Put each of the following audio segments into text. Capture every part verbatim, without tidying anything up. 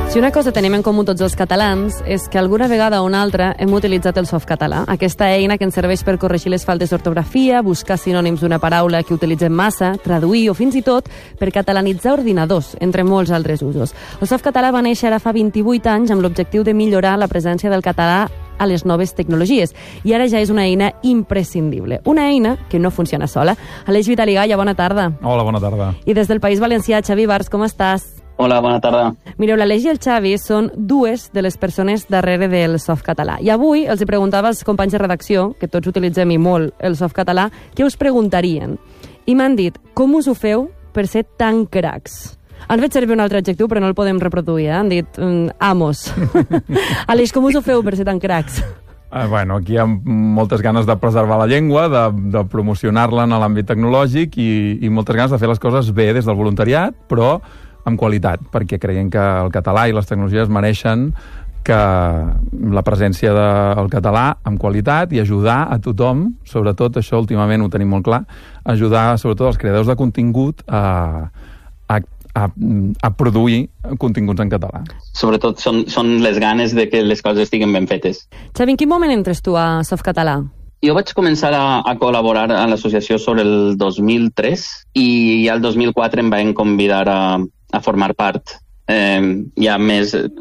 Si una cosa tenim en comú tots els catalans és que alguna vegada o una altra hem utilitzat el Softcatalà, aquesta eina que ens serveix per corregir les faltes d'ortografia, buscar sinònims d'una paraula que utilitzem massa, traduir o fins i tot per catalanitzar ordinadors, entre molts altres usos. El Softcatalà va néixer ara fa vint-i-vuit anys amb l'objectiu de millorar la presència del català a les noves tecnologies, i ara ja és una eina imprescindible. Una eina que no funciona sola. Aleix Vitaligaya, bona tarda. Hola, bona tarda. I des del País Valencià, Xavi Bars, com estàs? Hola, bona tarda. Mireu, l'Aleix i el Xavi són dues de les persones darrere del Softcatalà. I avui els preguntava als companys de redacció, que tots utilitzem i molt el Softcatalà, què us preguntarien. I m'han dit, com us ho feu per ser tan cracs? Han fet servir un altre adjectiu, però no el podem reproduir, eh? Han dit um, amos. Aleix, com us ho feu per ser tan cracs? Uh, bueno, aquí hi ha moltes ganes de preservar la llengua, de, de promocionar-la en l'àmbit tecnològic i, i moltes ganes de fer les coses bé des del voluntariat, però amb qualitat, perquè creiem que el català i les tecnologies mereixen que la presència del català amb qualitat i ajudar a tothom, sobretot, això últimament ho tenim molt clar, ajudar sobretot els creadors de contingut a, a, a, a produir continguts en català. Sobretot són, són les ganes de que les coses estiguin ben fetes. Xavi, en quin moment entres tu a Softcatalà? Jo vaig començar a, a col·laborar a l'associació sobre el dos mil tres i ja el dos mil quatre em van convidar a a formar part eh, ja més eh,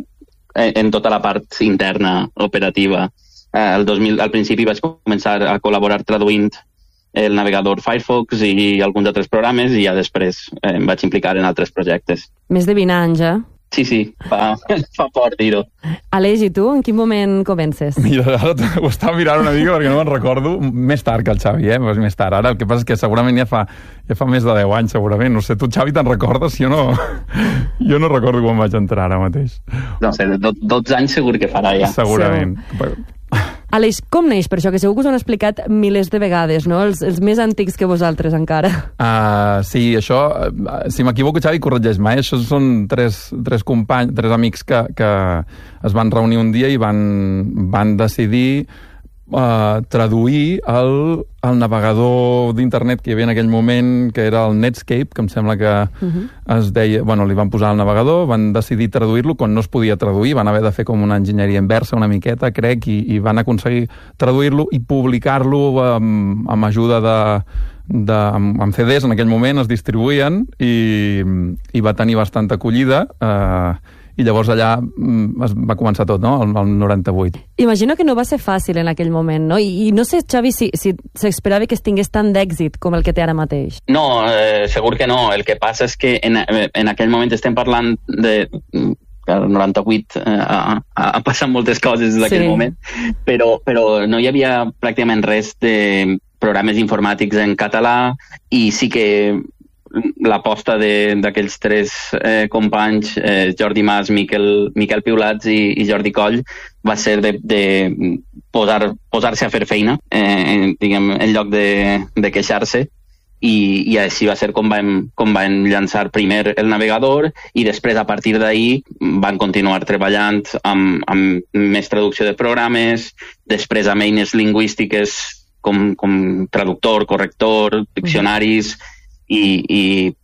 en tota la part interna operativa. Eh, el dos mil, al principi vaig començar a col·laborar traduint el navegador Firefox i alguns altres programes i ja després eh, em vaig implicar en altres projectes. Més de vint anys, eh? Sí, sí, fa, fa fort dir-ho. Aleix, i tu, en quin moment comences? Mira, ara ho estava mirant una mica perquè no me'n recordo. Més tard que el Xavi, eh? Més tard. Ara el que passa és que segurament ja fa, ja fa més de deu anys, segurament. No sé, tu, Xavi, te'n recordes? Jo no, jo no recordo quan vaig entrar ara mateix. No sé, dotze anys segur que farà ja. Segurament. Segur. Aleix, com neix per això? Que segur que us ho han explicat milers de vegades, no? Els, els més antics que vosaltres, encara. Uh, sí, això, uh, si m'equivoco, Xavi, corregeix-me, eh? Això són tres, tres companys, tres amics que, que es van reunir un dia i van, van decidir uh, traduir el, el navegador d'internet que hi havia en aquell moment, que era el Netscape, que em sembla que uh-huh. es deia... Bueno, li van posar al navegador, van decidir traduir-lo quan no es podia traduir, van haver de fer com una enginyeria inversa una miqueta, crec, i, i van aconseguir traduir-lo i publicar-lo amb, amb ajuda de... De, amb, amb C Ds en aquell moment es distribuïen i, i va tenir bastanta acollida eh, i llavors allà es va començar tot, no? El, el noranta-vuit. Imagino que no va ser fàcil en aquell moment, no? I, i no sé, Xavi, si s'esperava si que es tingués tant d'èxit com el que té ara mateix. No, eh, segur que no. El que passa és que en, en aquell moment estem parlant de... el noranta-vuit eh, ha, ha passat moltes coses d'aquell sí. moment, però, però no hi havia pràcticament res de programes informàtics en català i sí que l'aposta d'aquells tres eh, companys, eh, Jordi Mas, Miquel, Miquel Piulats i, i Jordi Coll, va ser de, de posar, posar-se a fer feina, eh, diguem, en lloc de, de queixar-se. I, i així va ser com vam, com vam llançar primer el navegador i després a partir d'ahir van continuar treballant amb, amb més traducció de programes, després amb eines lingüístiques com, com traductor, corrector, diccionaris i, i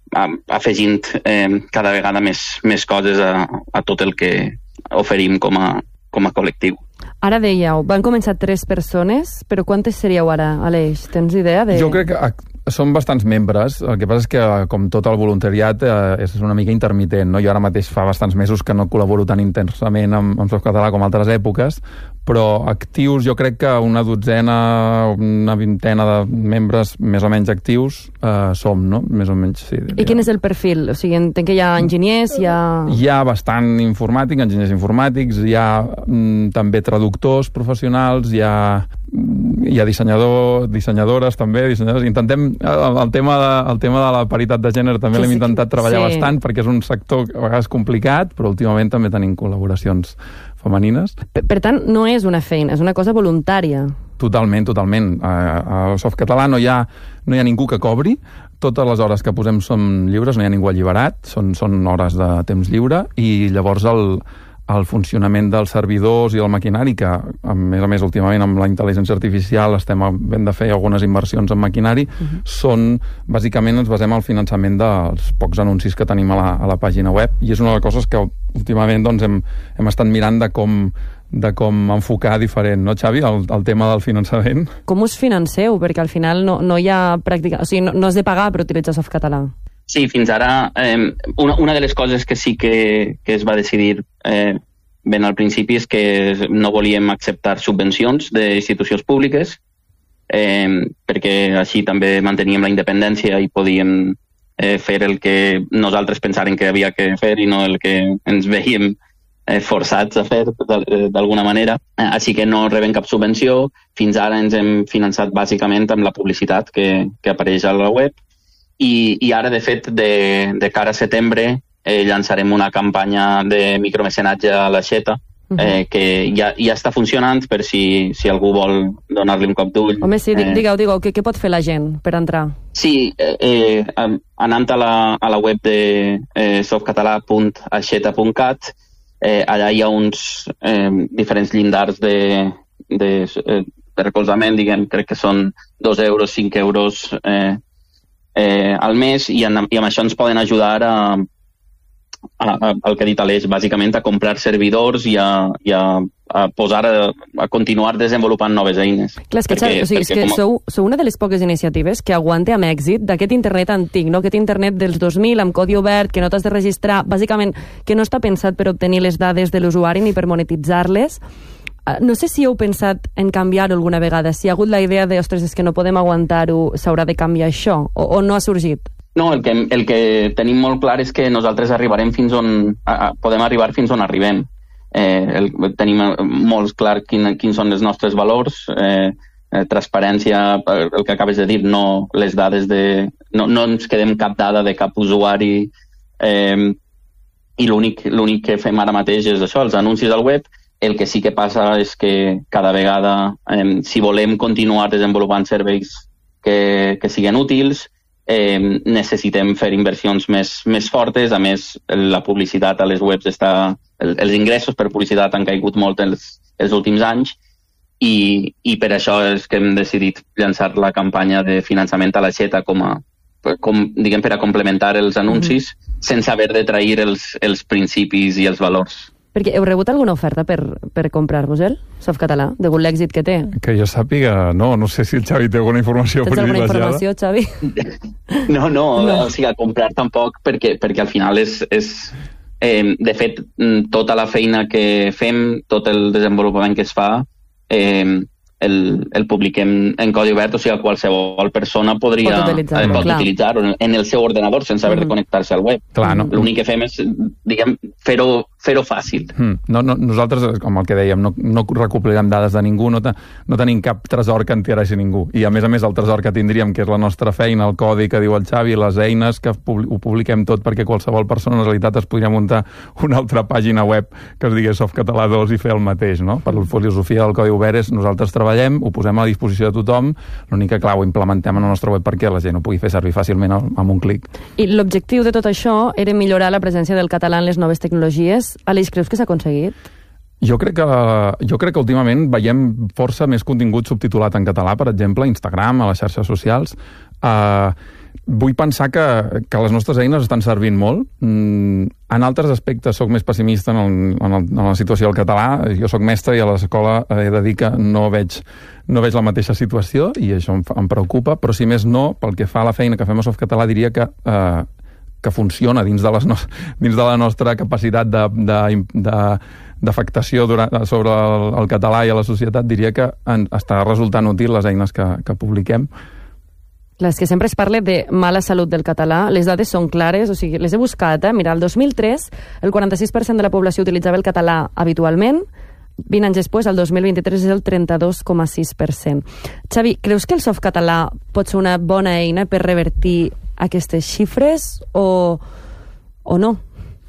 afegint eh, cada vegada més, més coses a, a tot el que oferim com a, com a col·lectiu. Ara dèieu, van començar tres persones, però quantes seríeu ara, Aleix? Tens idea? De... Jo crec que són bastants membres, el que passa és que, com tot el voluntariat, eh, és una mica intermitent, no? Jo ara mateix fa bastants mesos que no col·laboro tan intensament amb, amb Softcatalà com altres èpoques, però actius jo crec que una dotzena, una vintena de membres més o menys actius eh, som, no? Més o menys, sí. I quin és el perfil? O sigui, entenc que hi ha enginyers, hi ha... Hi ha bastant informàtic, enginyers informàtics, hi ha mm, també traductors professionals, hi ha hi ha dissenyador, dissenyadores també, dissenyadors. Intentem, el, el, tema de, el tema de la paritat de gènere també l'hem intentat treballar sí. bastant perquè és un sector a vegades complicat, però últimament també tenim col·laboracions femenines. Per, per tant, no és una feina, és una cosa voluntària. Totalment, totalment. A, a Softcatalà no hi ha, no hi ha ningú que cobri, totes les hores que posem són lliures, no hi ha ningú alliberat, són, són hores de temps lliure i llavors el el funcionament dels servidors i el maquinari, que a més a més últimament amb la intel·ligència artificial estem havent de fer algunes inversions en maquinari, uh-huh. són, bàsicament ens basem al finançament dels pocs anuncis que tenim a la, a la pàgina web, i és una de les coses que últimament doncs, hem, hem estat mirant de com, de com enfocar diferent, no, Xavi, el, el tema del finançament? Com us financeu? Perquè al final no, no hi ha pràctica... O sigui, no, no has de pagar per utilitzar Softcatalà. Sí, fins ara, eh, una, una de les coses que sí que, que es va decidir eh, ben al principi és que no volíem acceptar subvencions d'institucions públiques, eh, perquè així també manteníem la independència i podíem eh, fer el que nosaltres pensàrem que havia que fer i no el que ens veiem eh, forçats a fer d'alguna manera. Eh, així que no rebem cap subvenció. Fins ara ens hem finançat bàsicament amb la publicitat que, que apareix a la web. I, i ara, de fet, de, de cara a setembre eh, llançarem una campanya de micromecenatge a l'Aixeta, uh-huh. eh, que ja, ja està funcionant per si, si algú vol donar-li un cop d'ull. Home, sí, eh, digueu, digueu, què, què pot fer la gent per entrar? Sí, eh, eh, anant a la, a la web de eh, softcatalà punt aixeta punt cat, eh, allà hi ha uns eh, diferents llindars de, de, eh, de recolzament, diguem, crec que són dos euros, cinc euros... Eh, Eh, al mes, i, en, i amb això ens poden ajudar a, a, a, al que ha dit Aleix, bàsicament a comprar servidors i a, i a, a posar a, a continuar desenvolupant noves eines. Clar, és que, perquè, o sigui, és que a... sou, sou una de les poques iniciatives que aguante amb èxit d'aquest internet antic, no? Aquest internet dels dos mil amb codi obert, que no t'has de registrar, bàsicament que no està pensat per obtenir les dades de l'usuari ni per monetitzar-les. No sé si heu pensat en canviar-ho alguna vegada, si ha hagut la idea de, ostres, és que no podem aguantar-ho, s'haurà de canviar això, o, o no ha sorgit? No, el que, el que tenim molt clar és que nosaltres arribarem fins on, a, podem arribar fins on arribem. Eh, el, tenim molt clar quin, quins són els nostres valors, eh, eh, transparència, el que acabes de dir, no les dades de... No, no ens quedem cap dada de cap usuari, eh, i l'únic, l'únic que fem ara mateix és això, els anuncis al web. El que sí que passa és que cada vegada, eh, si volem continuar desenvolupant serveis que, que siguin útils, eh, necessitem fer inversions més, més fortes. A més, la publicitat a les webs està... El, els ingressos per publicitat han caigut molt els, els últims anys, i, i per això és que hem decidit llançar la campanya de finançament a l'Aixeta com a, com, diguem, per a complementar els anuncis, mm-hmm. sense haver de trair els, els principis i els valors. Perquè heu rebut alguna oferta per, per comprar-vos-el, Softcatalà, degut l'èxit que té? Que jo sàpiga, no, no sé si el Xavi té alguna informació privilegiada. Tens alguna informació, Xavi? No, no, no, o sigui, a comprar tampoc, perquè, perquè al final és... és eh, de fet, tota la feina que fem, tot el desenvolupament que es fa, eh, el, el publiquem en codi obert, o sigui, qualsevol persona podria, pot utilitzar-ho, eh, pot utilitzar en el seu ordenador sense haver mm. de connectar-se al web. Clar, no? L'únic que fem és, diguem, fer-ho fer-ho fàcil. Mm. No, no, nosaltres, com el que dèiem, no, no recopilem dades de ningú, no, te, no tenim cap tresor que entereixi ningú. I a més a més el tresor que tindríem, que és la nostra feina, el codi que diu el Xavi, les eines, que ho publiquem tot perquè qualsevol persona en realitat es podria muntar una altra pàgina web que es digués Softcatalà dos i fer el mateix, no? Per la filosofia del codi obert és nosaltres treballem, ho posem a disposició de tothom, l'únic que, clar, ho implementem en la nostra web perquè la gent ho pugui fer servir fàcilment amb un clic. I l'objectiu de tot això era millorar la presència del català en les noves tecnologies. Aleix, creus que s'ha aconseguit? Jo crec, que, jo crec que últimament veiem força més contingut subtitulat en català, per exemple, a Instagram, a les xarxes socials. Uh, vull pensar que, que les nostres eines estan servint molt. Mm, en altres aspectes soc més pessimista en, el, en, el, en la situació del català. Jo soc mestre i a l'escola he de dir que no veig, no veig la mateixa situació i això em, em preocupa, però si més no, pel que fa a la feina que fem a Softcatalà, diria que... Uh, que funciona dins de, les no, dins de la nostra capacitat de, de, de, d'afectació sobre el, el català i a la societat, diria que en, està resultant útil les eines que, que publiquem. Clar, és que sempre es parla de mala salut del català, les dades són clares, o sigui, les he buscat, eh? Mira, el dos mil tres el quaranta-sis per cent de la població utilitzava el català habitualment, vint anys després, el dos mil vint-i-tres, és el trenta-dos coma sis per cent. Xavi, creus que el Softcatalà pot ser una bona eina per revertir aquestes xifres o, o no?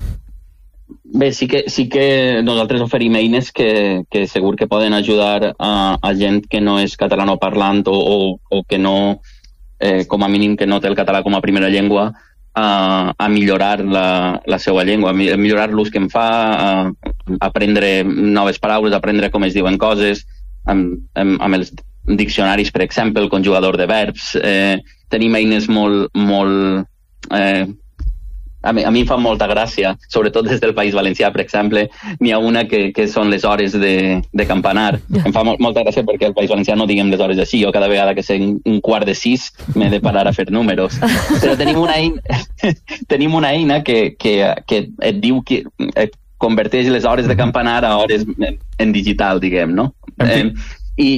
Bé, sí que, sí que nosaltres oferim eines que, que segur que poden ajudar a, a gent que no és catalanoparlant o, o, o que no, eh, com a mínim, que no té el català com a primera llengua, a, a millorar la, la seva llengua, a millorar l'ús que en fa, a, aprendre noves paraules, aprendre com es diuen coses, amb, amb, amb els diccionaris, per exemple, el conjugador de verbs. Eh, tenim eines molt... molt eh, a, mi, a mi em fa molta gràcia, sobretot des del País Valencià, per exemple, n'hi ha una que, que són les hores de, de campanar. Em fa molt, molta gràcia perquè al País Valencià no diguem les hores així. Jo cada vegada que sé un quart de sis m'he de parar a fer números. Però tenim una eina, tenim una eina que, que, que et diu que et converteix les hores de campanar a hores en digital, diguem, no? Eh, i,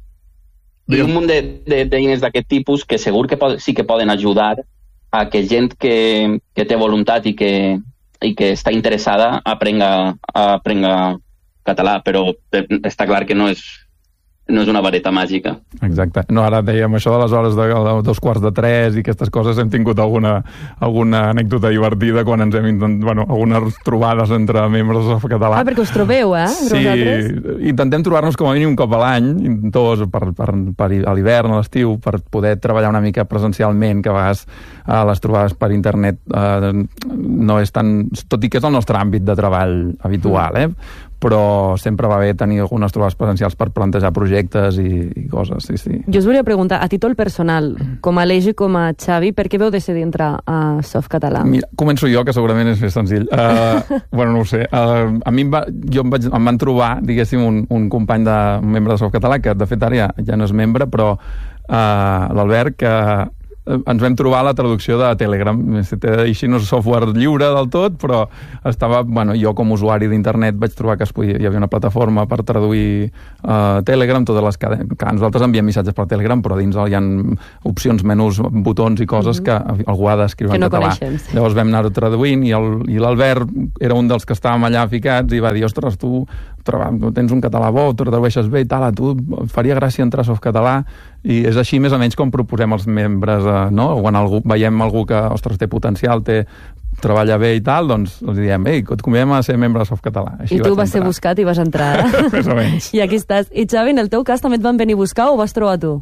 i un munt d'eines d'aquest tipus que segur que pod, sí que poden ajudar a que gent que, que té voluntat i que, i que està interessada aprenga, aprenga català, però està clar que no és, no és una vareta màgica. Exacte. No, ara dèiem això de les hores de, de dos quarts de tres i aquestes coses, hem tingut alguna, alguna anècdota divertida quan ens hem intentat, bueno, algunes trobades entre membres del català. Ah, perquè us trobeu, eh? Sí, vosaltres? Intentem trobar-nos com a mínim un cop a l'any, dos, per, per, per a l'hivern, a l'estiu, per poder treballar una mica presencialment, que a vegades a les trobades per internet eh, no és tan... Tot i que és el nostre àmbit de treball habitual, eh? Però sempre va bé tenir algunes trobades presencials per plantejar projectes i, i coses, sí, sí. Jo us volia preguntar, a títol personal, com a Aleix i com a Xavi, per què veu decidir entrar a Softcatalà? Mira, començo jo, que segurament és més senzill. Uh, bueno, no ho sé. Uh, a mi em, va, jo em, vaig, em van trobar, diguéssim, un, un company, de, un membre de Softcatalà, que de fet ara ja, ja no és membre, però uh, l'Albert, que ens vam trobar la traducció de Telegram. Així no és software lliure del tot, però estava, bueno, jo com a usuari d'internet vaig trobar que es podia, hi havia una plataforma per traduir uh, Telegram, totes les cadenes. Nosaltres enviem missatges per Telegram, però dins hi ha opcions, menús, botons i coses mm-hmm. que algú ha d'escriure en no català. Coneixem. Llavors vam anar-ho traduint i l'Albert era un dels que estàvem allà ficats i va dir, ostres, tu tens un català bo, tu tradueixes bé i tal, a tu faria gràcia entrar a Softcatalà, i és així més o menys com proposem als membres, eh, no? Quan algú, veiem algú que, ostres, té potencial, té, treballa bé i tal, doncs els diem, ei, et convidem a ser membre de Softcatalà. I tu vas ser buscat i vas entrar. Més o menys. I aquí estàs. I Xavi, en el teu cas també et van venir a buscar o vas trobar tu?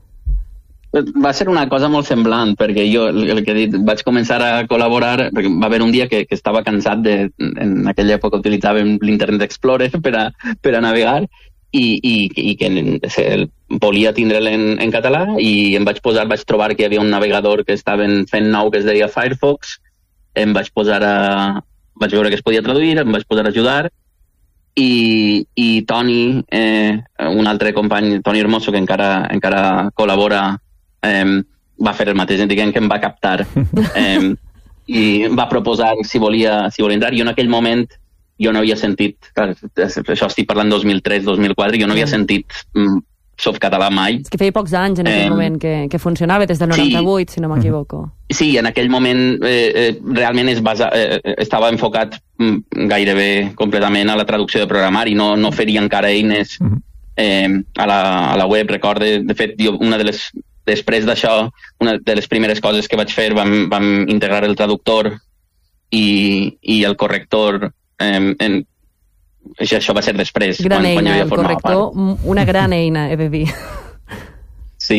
Va ser una cosa molt semblant, perquè jo, el que he dit, vaig començar a col·laborar, perquè va haver un dia que, que estava cansat de, en aquella època utilitzàvem l'Internet Explorer per a, per a navegar, i, i, i que el, volia tindre'l en, en català, i em vaig posar, vaig trobar que hi havia un navegador que estaven fent nou que es deia Firefox, em vaig posar a... vaig veure que es podia traduir, em vaig posar a ajudar, i, i Toni, eh, un altre company, Toni Hermoso, que encara, encara col·labora, eh, va fer el mateix, diguem que em va captar eh, i va proposar si volia, si volia entrar. Jo en aquell moment jo no havia sentit, clar, això estic parlant dos mil tres dos mil quatre, jo no havia sentit mm, Softcatalà mai. És que feia pocs anys en aquell eh, moment que, que funcionava, des del noranta-vuit, sí, si no m'equivoco. Sí, en aquell moment eh, eh, realment es basa, eh, estava enfocat mm, gairebé completament a la traducció de programari, no, no feria encara eines eh, a, la, a la web, recorde. De fet, jo, una de les després d'això, una de les primeres coses que vaig fer, vam, vam integrar el traductor i, i el corrector. Eh, en, això va ser després. Gran quan, eina, quan jo el corrector, una gran eina, he de dir. Sí.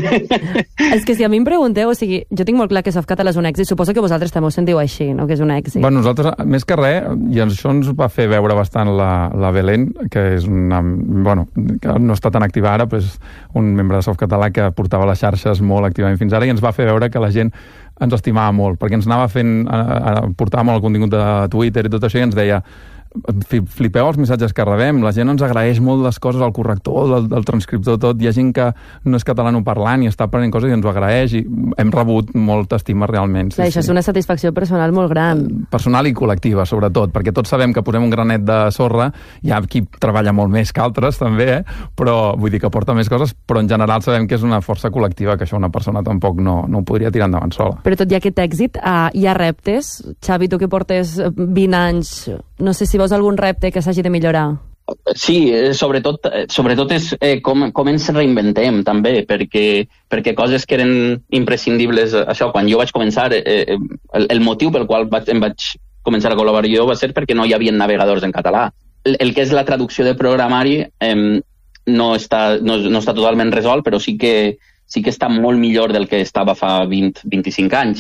És que si a mi em pregunteu, o sigui, jo tinc molt clar que Softcatalà és un èxit, suposo que vosaltres també ho sentiu així, no?, que és un èxit. Bueno, nosaltres, més que res, i això ens va fer veure bastant la, la Belén, que és una... Bueno, que no està tan activa ara, però és un membre de Softcatalà que portava les xarxes molt activament fins ara, i ens va fer veure que la gent ens estimava molt, perquè ens anava fent... portava molt el contingut de Twitter i tot això, i ens deia... flipeu els missatges que rebem, la gent ens agraeix molt les coses, el corrector, el, el transcriptor, tot. Hi ha gent que no és catalanoparlant i està aprenent coses i ens ho agraeix, i hem rebut molta estima realment. Sí, Clar, això sí. és una satisfacció personal molt gran. Personal i col·lectiva, sobretot, perquè tots sabem que posem un granet de sorra, hi ha qui treballa molt més que altres, també, eh? Però vull dir que porta més coses, però en general sabem que és una força col·lectiva, que això una persona tampoc no, no ho podria tirar endavant sola. Però tot i aquest èxit, uh, hi ha reptes. Xavi, tu que portes vint anys, no sé si veus algun repte que s'hagi de millorar? Sí, sobretot, sobretot és eh, com, com ens reinventem també, perquè, perquè coses que eren imprescindibles, això, quan jo vaig començar, eh, el, el motiu pel qual vaig, em vaig començar a col·laborar jo va ser perquè no hi havia navegadors en català. El, el que és la traducció de programari eh, no, està, no, no està totalment resolt, però sí que, sí que està molt millor del que estava fa vint a vint-i-cinc anys.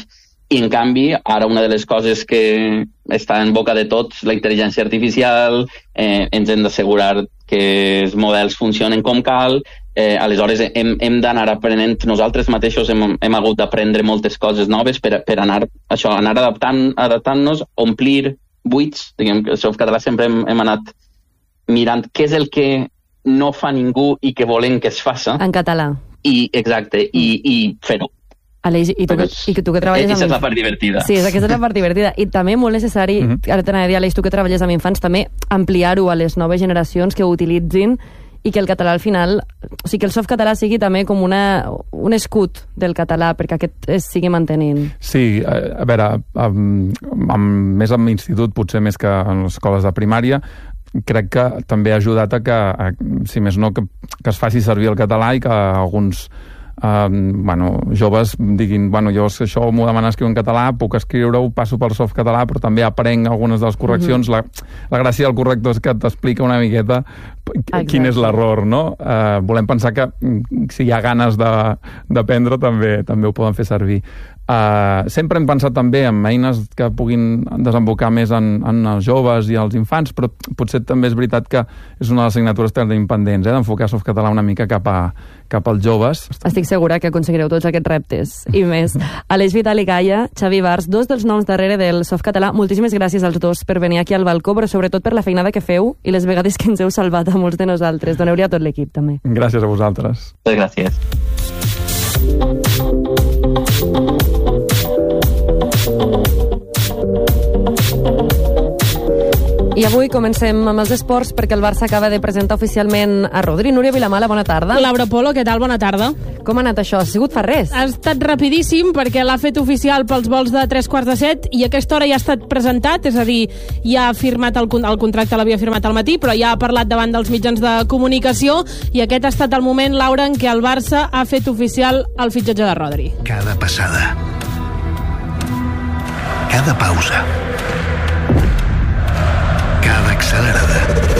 I, en canvi, ara una de les coses que està en boca de tots, la intel·ligència artificial, eh, ens hem d'assegurar que els models funcionen com cal, eh, aleshores hem, hem d'anar aprenent, nosaltres mateixos hem, hem hagut d'aprendre moltes coses noves per, per anar, això, anar adaptant, adaptant-nos, omplir buits, diguem que el Softcatalà sempre hem, hem anat mirant què és el que no fa ningú i que volem que es faça. En català. I, exacte, i, i fer-ho. Aleix, i tu, que, i que tu que treballes amb... Aquesta és la part divertida. Sí, és aquesta és la part divertida. I també molt necessari, uh -huh. ara t'anava a dir, Aleix, tu que treballes amb infants, també ampliar-ho a les noves generacions que ho utilitzin i que el català al final, o sigui, que el softcatalà sigui també com una, un escut del català perquè aquest es sigui mantenint. Sí, a, a veure, amb, amb, més amb l'institut, potser més que en les escoles de primària, crec que també ha ajudat a que, a, si més no, que, que es faci servir el català i que alguns Uh, bueno, joves diguin, bueno, jo això m'ho demana escriure en català, puc escriure-ho, passo pel softcatalà, però també aprenc algunes de les correccions. Mm-hmm. la, la gràcia del corrector és que t'explica una miqueta Exacte. Quin és l'error, no? Uh, volem pensar que si hi ha ganes d'aprendre també, també ho poden fer servir. Uh, sempre hem pensat també en eines que puguin desembocar més en, en els joves i els infants, però potser també és veritat que és una de les assignatures que tenim pendents, eh, d'enfocar softcatalà una mica cap, a, cap als joves. Estic segura que aconseguireu tots aquests reptes i més. Aleix Vidal i Gaia, Xavi Bars, dos dels noms darrere del softcatalà. Moltíssimes gràcies als dos per venir aquí al balcó, però sobretot per la feinada que feu i les vegades que ens heu salvat a molts de nosaltres. Doneu-li a tot l'equip, també. Gràcies a vosaltres. Gràcies. I avui comencem amb els esports perquè el Barça acaba de presentar oficialment a Rodri. Núria Vilamala, bona tarda. Laura Polo, què tal? Bona tarda. Com ha anat això? Ha sigut fa res? Ha estat rapidíssim perquè l'ha fet oficial pels vols de tres quarts de set i a aquesta hora ja ha estat presentat, és a dir, ja ha firmat el, el contracte, l'havia firmat al matí, però ja ha parlat davant dels mitjans de comunicació i aquest ha estat el moment, Laura, en què el Barça ha fet oficial el fitxatge de Rodri. Cada passada, cada pausa, cada accelerada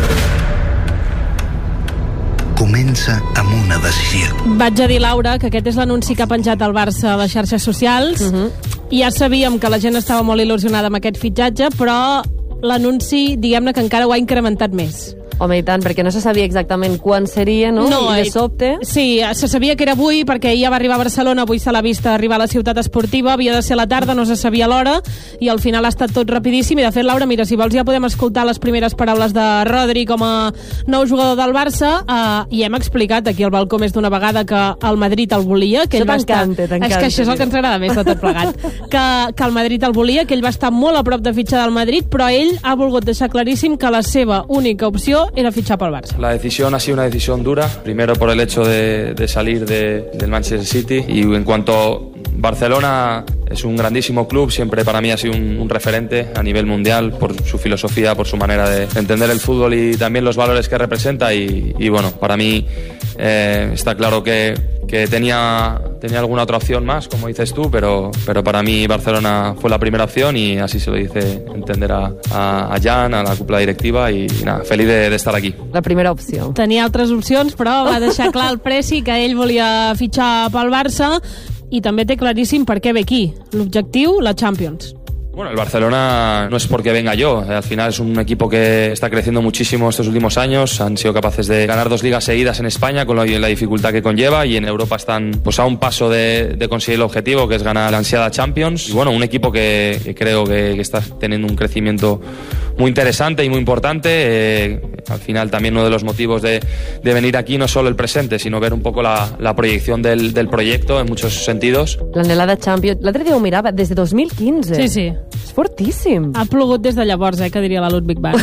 comença amb una decisió. Vaig a dir, Laura, que aquest és l'anunci que ha penjat el Barça a les xarxes socials. Uh -huh. I ja sabíem que la gent estava molt il·lusionada amb aquest fitxatge, però l'anunci, diguem-ne que encara ho ha incrementat més. Home, i tant, perquè no se sabia exactament quan seria, no? No, I de sobte... Sí, se sabia que era avui, perquè ella va arribar a Barcelona, avui se l'ha vist arribar a la ciutat esportiva, havia de ser a la tarda, no se sabia l'hora, i al final ha estat tot rapidíssim, i de fet, Laura, mira, si vols ja podem escoltar les primeres paraules de Rodri com a nou jugador del Barça, eh, i hem explicat aquí al balcó més d'una vegada que el Madrid el volia, que ell va estar... t'encanta, és que això és el que ens agrada més de tot plegat, que, que el Madrid el volia, que ell va estar molt a prop de fitxar del Madrid, però ell ha volgut deixar claríssim que la seva única opció era fitxar pel Barça. La decisión ha sido una decisión dura, primero por el hecho de, de salir de, del Manchester City, y en cuanto Barcelona es un grandísimo club, siempre para mí ha sido un, un referente a nivel mundial por su filosofía, por su manera de entender el fútbol y también los valores que representa, y, y bueno, para mí eh, está claro que, que tenía, tenía alguna otra opción más, como dices tú, pero, pero para mí Barcelona fue la primera opción y así se lo dice entender a, a, a Jan, a la cúpula directiva, y, y nada, feliz de, de estar aquí. La primera opció. Tenia altres opcions, però va deixar clar el Presi que ell volia fitxar pel Barça, i també té claríssim per què ve aquí. L'objectiu, la Champions. Bueno, el Barcelona no es porque venga yo, al final es un equipo que está creciendo muchísimo estos últimos años, han sido capaces de ganar dos ligas seguidas en España con la, la dificultad que conlleva, y en Europa están pues a un paso de, de conseguir el objetivo, que es ganar la ansiada Champions. Y bueno, un equipo que, que creo que, que está teniendo un crecimiento muy interesante y muy importante. Eh, al final también uno de los motivos de, de venir aquí no solo el presente, sino ver un poco la, la proyección del, del proyecto en muchos sentidos. L'anhelada Champions, l'altre dia ho mirava, des de dos mil quinze. Sí, sí. És fortíssim. Ha plogut des de llavors, eh, que diria la Ludwig Bank.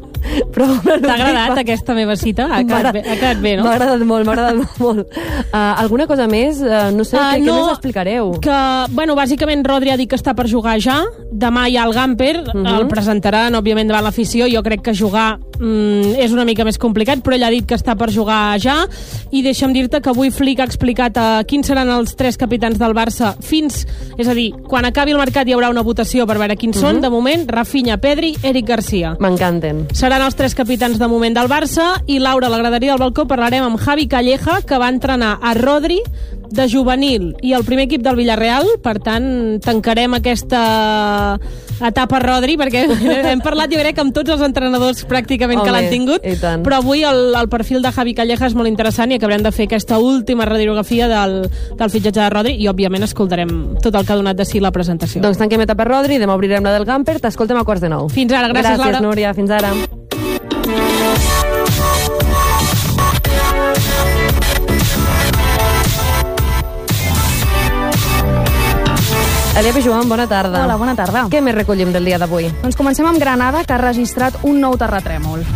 T'ha agradat aquesta meva cita? Ha quedat bé, ha quedat bé, no? M'ha agradat molt, m'ha agradat molt. Uh, alguna cosa més? Uh, no sé, uh, què, no, què més explicareu? Que, bueno, bàsicament Rodri ha dit que està per jugar ja. Demà hi ha el Gamper, uh -huh. el presentaran, òbviament, davant l'afició. Jo crec que jugar mm, és una mica més complicat, però ell ha dit que està per jugar ja. I deixa'm dir-te que avui Flick ha explicat uh, quins seran els tres capitans del Barça fins... És a dir, quan acabi el mercat hi haurà una votació per veure quins uh -huh. són. De moment, Rafinha, Pedri, Eric Garcia. M'encanten. Seran els tres capitans de moment del Barça. I Laura, a la graderia del balcó parlarem amb Javi Calleja, que va entrenar a Rodri de juvenil i el primer equip del Villarreal, per tant, tancarem aquesta etapa Rodri, perquè hem parlat, jo crec, amb tots els entrenadors pràcticament Home, que l'han tingut, però avui el, el perfil de Javi Calleja és molt interessant i acabarem de fer aquesta última radiografia del, del fitxatge de Rodri i, òbviament, escoltarem tot el que ha donat de si la presentació. Doncs tanquem etapa Rodri, demà obrirem la del Gamper, t'escoltem a quarts de nou. Fins ara, gràcies, gràcies Laura. Gràcies, Núria, fins ara. Elia Joan, bona tarda. Hola, bona tarda. Què més recollim del dia d'avui? Doncs comencem amb Granada, que ha registrat un nou terratrèmol.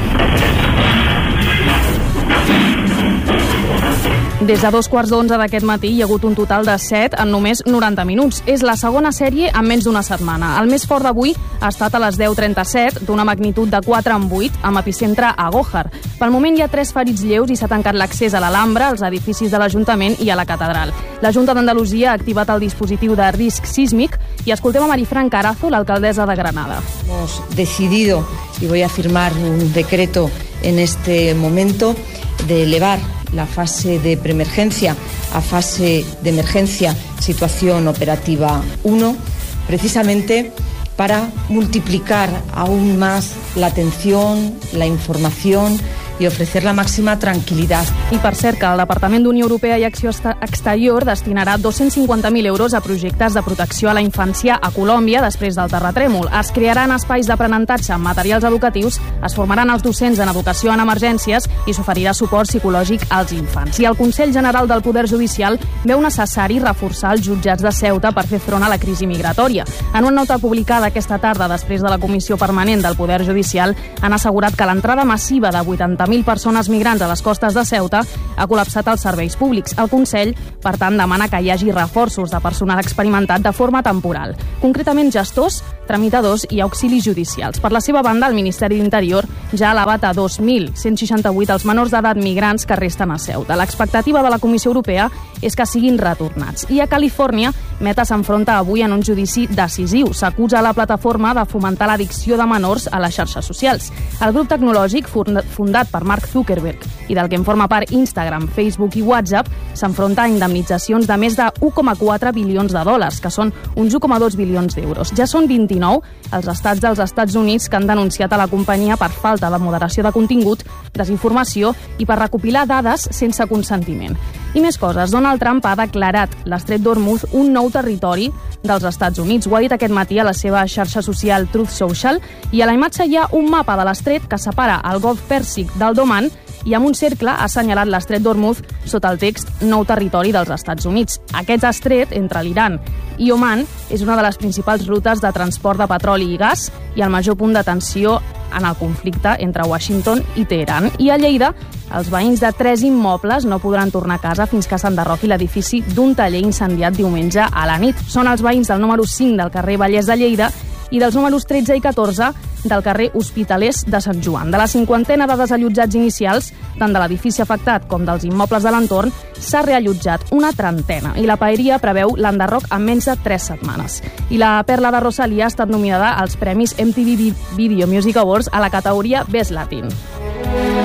Des de dos quarts d'onze d'aquest matí hi ha hagut un total de set en només noranta minuts. És la segona sèrie en menys d'una setmana. El més fort d'avui ha estat a les deu trenta-set, d'una magnitud de quatre en vuit, amb epicentre a Gójar. Pel moment hi ha tres ferits lleus i s'ha tancat l'accés a l'Alhambra, als edificis de l'Ajuntament i a la Catedral. La Junta d'Andalusia ha activat el dispositiu de risc sísmic i escoltem a Marifran Carazo, l'alcaldessa de Granada. Hemos decidido, y voy a firmar un decreto en este momento, de elevar la fase de preemergencia a fase de emergencia, situación operativa uno, precisamente para multiplicar aún más la atención, la información i ofrecer la màxima tranquil·litat. I per cert que el Departament d'Unió Europea i Acció Exterior destinarà dos-cents cinquanta mil euros a projectes de protecció a la infància a Colòmbia després del terratrèmol. Es crearan espais d'aprenentatge amb materials educatius, es formaran els docents en educació en emergències i s'oferirà suport psicològic als infants. I el Consell General del Poder Judicial veu necessari reforçar els jutjats de Ceuta per fer front a la crisi migratòria. En una nota publicada aquesta tarda després de la Comissió Permanent del Poder Judicial han assegurat que l'entrada massiva de vuitanta mil persones migrants a les costes de Ceuta ha col·lapsat els serveis públics. El Consell, per tant, demana que hi hagi reforços de personal experimentat de forma temporal, concretament gestors, tramitadors i auxilis judicials. Per la seva banda, el Ministeri d'Interior ja ha elevat a dos mil cent seixanta-vuit els menors d'edat migrants que resten a Ceuta. L'expectativa de la Comissió Europea és que siguin retornats. I a Califòrnia, Meta s'enfronta avui en un judici decisiu. S'acusa a la plataforma de fomentar l'addicció de menors a les xarxes socials. El grup tecnològic, fundat per Mark Zuckerberg i del que en forma part Instagram, Facebook i WhatsApp, s'enfronta a indemnitzacions de més de un coma quatre bilions de dòlars, que són uns un coma dos bilions d'euros. Ja són vint-i-nou els estats dels Estats Units que han denunciat a la companyia per falta de moderació de contingut, desinformació i per recopilar dades sense consentiment. I més coses. Donald Trump ha declarat l'Estret d'Hormuz un nou territori dels Estats Units. Ho ha dit aquest matí a la seva xarxa social Truth Social, i a la imatge hi ha un mapa de l'estret que separa el Golf Pèrsic del d'Oman i amb un cercle ha assenyalat l'Estret d'Hormuz sota el text Nou territori dels Estats Units. Aquest estret, entre l'Iran i Oman, és una de les principals rutes de transport de petroli i gas i el major punt de tensió en el conflicte entre Washington i Teheran. I a Lleida, els veïns de tres immobles no podran tornar a casa fins que s'enderroqui l'edifici d'un taller incendiat diumenge a la nit. Són els veïns del número cinc del carrer Vallès de Lleida i dels números tretze i catorze del carrer Hospitalers de Sant Joan. De la cinquantena de desallotjats inicials, tant de l'edifici afectat com dels immobles de l'entorn, s'ha reallotjat una trentena i la paeria preveu l'enderroc en menys de tres setmanes. I la perla de Rosalía ha estat nominada als premis M T V Video Music Awards a la categoria Best Latin.